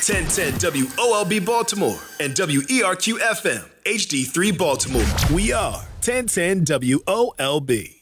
1010 WOLB Baltimore and WERQ FM HD3 Baltimore. We are 1010 WOLB.